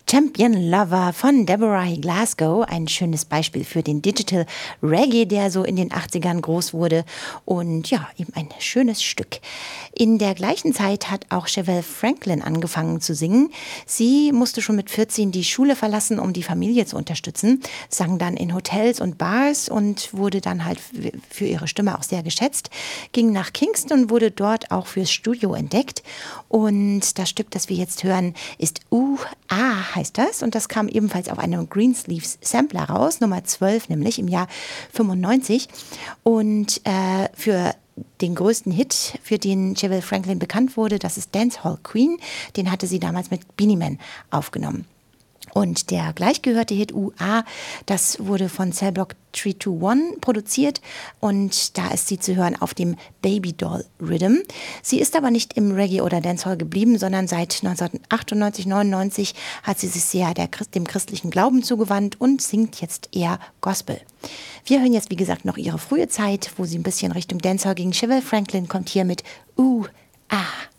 Champion Lover von Deborah Glasgow, ein schönes Beispiel für den Digital Reggae, der so in den 80ern groß wurde und ja, eben ein schönes Stück. In der gleichen Zeit hat auch Chevelle Franklin angefangen zu singen. Sie musste schon mit 14 die Schule verlassen, um die Familie zu unterstützen, sang dann in Hotels und Bars und wurde dann halt für ihre Stimme auch sehr geschätzt, ging nach Kingston und wurde dort auch fürs Studio entdeckt. Und das Stück, das wir jetzt hören, ist heißt das. Und das kam ebenfalls auf einem Greensleeves Sampler raus, Nummer 12 nämlich im Jahr 95. Und für den größten Hit, für den Chevelle Franklin bekannt wurde, das ist Dancehall Queen. Den hatte sie damals mit Beenie Man aufgenommen. Und der gleichgehörte Hit das wurde von Cellblock 321 produziert und da ist sie zu hören auf dem Baby Doll Rhythm. Sie ist aber nicht im Reggae oder Dancehall geblieben, sondern seit 1998, 99 hat sie sich sehr dem christlichen Glauben zugewandt und singt jetzt eher Gospel. Wir hören jetzt, wie gesagt, noch ihre frühe Zeit, wo sie ein bisschen Richtung Dancehall ging. Chevelle Franklin kommt hier mit